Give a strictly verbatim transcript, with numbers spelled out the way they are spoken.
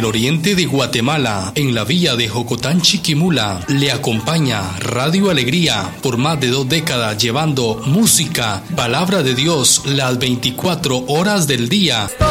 oriente de Guatemala, en la villa de Jocotán, Chiquimula, le acompaña Radio Alegría por más de dos décadas, llevando música, palabra de Dios, las veinticuatro horas del día.